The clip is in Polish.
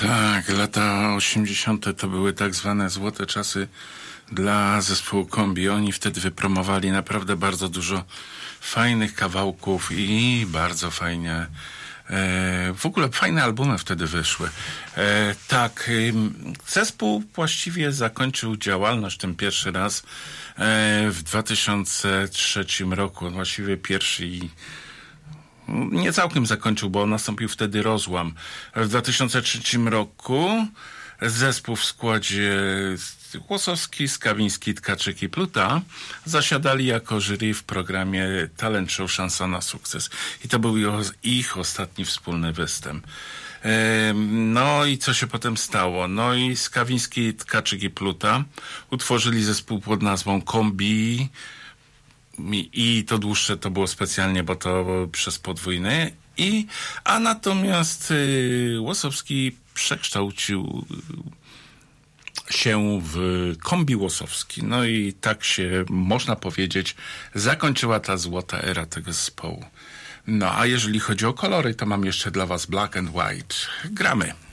Tak, lata 80. to były tak zwane złote czasy dla zespołu Kombi. Oni wtedy wypromowali naprawdę bardzo dużo fajnych kawałków i bardzo fajnie, w ogóle fajne albumy wtedy wyszły. Tak, zespół właściwie zakończył działalność ten pierwszy raz w 2003 roku. Właściwie pierwszy i nie całkiem zakończył, bo nastąpił wtedy rozłam. W 2003 roku zespół w składzie Łosowski, Skawiński, Tkaczyk i Pluta zasiadali jako jury w programie Talent Show Szansa na sukces. I to był ich ostatni wspólny występ. No i co się potem stało? No i Skawiński, Tkaczyk i Pluta utworzyli zespół pod nazwą Kombi. I to dłuższe to było specjalnie, bo to przez podwójne. A natomiast Łosowski przekształcił się w Kombi Łosowski. No i tak się, można powiedzieć, zakończyła ta złota era tego zespołu. No a jeżeli chodzi o kolory, to mam jeszcze dla was Black and White. Gramy.